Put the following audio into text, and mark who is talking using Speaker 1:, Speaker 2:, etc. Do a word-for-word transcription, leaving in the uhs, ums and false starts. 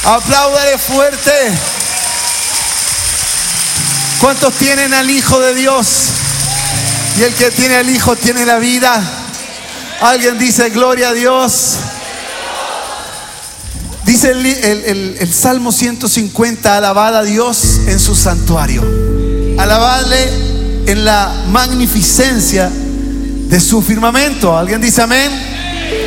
Speaker 1: Apláudale fuerte. ¿Cuántos tienen al Hijo de Dios? Y el que tiene al Hijo tiene la vida. Alguien dice gloria a Dios. Dice el, el, el, el Salmo ciento cincuenta: alabad a Dios en su santuario, alabadle en la magnificencia de su firmamento. ¿Alguien dice amén?